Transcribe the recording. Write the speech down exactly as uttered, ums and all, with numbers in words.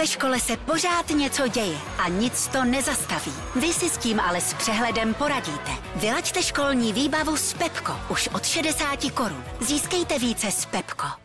Ve škole se pořád něco děje a nic to nezastaví. Vy si s tím ale s přehledem poradíte. Vylaďte školní výbavu s Pepko už od šedesáti korun. Získejte více s Pepko.